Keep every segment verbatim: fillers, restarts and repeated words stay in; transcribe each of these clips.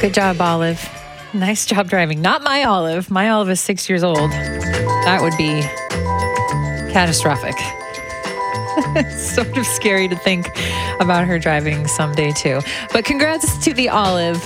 Good job, Olive. Nice job driving. Not my Olive. My Olive is six years old. That would be catastrophic. It's sort of scary to think about her driving someday, too. But congrats to the Olive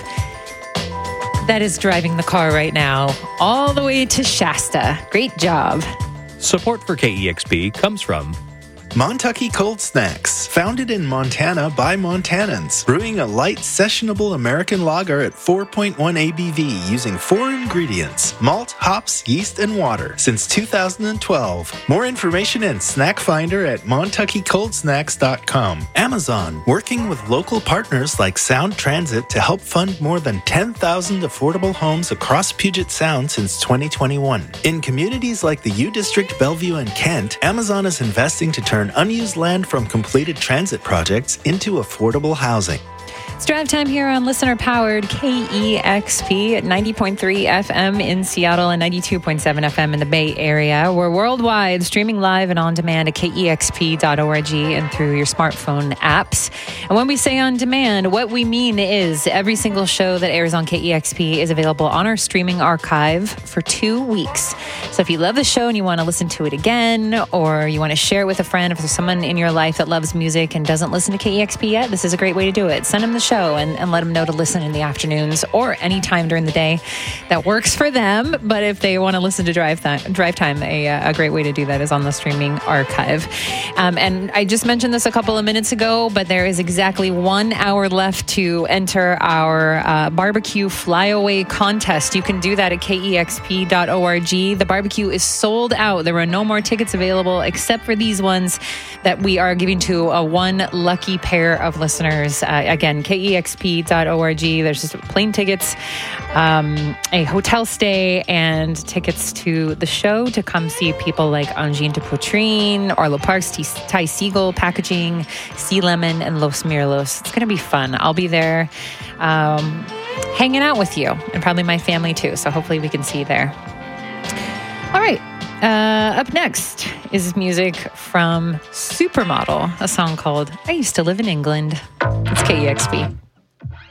that is driving the car right now, all the way to Shasta. Great job. Support for K E X P comes from Montucky Cold Snacks, founded in Montana by Montanans, brewing a light, sessionable American lager at four point one A B V using four ingredients: malt, hops, yeast, and water since two thousand twelve. More information and snack finder at montucky cold snacks dot com. Amazon, working with local partners like Sound Transit to help fund more than ten thousand affordable homes across Puget Sound since twenty twenty-one. In communities like the U District, Bellevue, and Kent, Amazon is investing to turn unused land from completed transit projects into affordable housing. It's drive time here on listener-powered K E X P at ninety point three F M in Seattle and ninety-two point seven F M in the Bay Area. We're worldwide, streaming live and on demand at K E X P dot org and through your smartphone apps. And when we say on demand, what we mean is every single show that airs on K E X P is available on our streaming archive for two weeks. So if you love the show and you want to listen to it again, or you want to share it with a friend, if there's someone in your life that loves music and doesn't listen to K E X P yet, this is a great way to do it. Send them the show and, and let them know to listen in the afternoons or any time during the day that works for them. But if they want to listen to Drive Time, drive time a, a great way to do that is on the streaming archive. Um, and I just mentioned this a couple of minutes ago, but there is exactly one hour left to enter our uh, barbecue flyaway contest. You can do that at K E X P dot org. The barbecue is sold out. There are no more tickets available except for these ones that we are giving to a one lucky pair of listeners. Uh, again, K E X P dot org. There's just plane tickets, um, a hotel stay, and tickets to the show to come see people like Angine de Poitrine, Arlo Parks, T- Ty Siegel, Packaging, Sea Lemon, and Los Mirlos. It's going to be fun. I'll be there um, hanging out with you and probably my family too. So hopefully we can see you there. All right. Uh, up next is music from Supermodel, a song called I Used to Live in England. It's K E X P.